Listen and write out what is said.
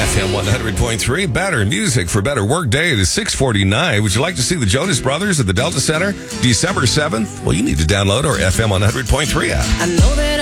FM 100.3, better music for better work day. It is 6:49. Would you like to see the Jonas Brothers at the Delta Center December 7th? Well, you need to download our FM 100.3 app. I know that